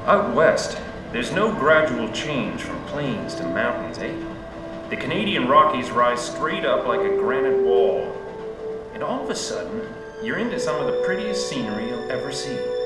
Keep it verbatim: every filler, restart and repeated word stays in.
Out west, there's no gradual change from plains to mountains, eh? The Canadian Rockies rise straight up like a granite wall. And all of a sudden, you're into some of the prettiest scenery you'll ever see.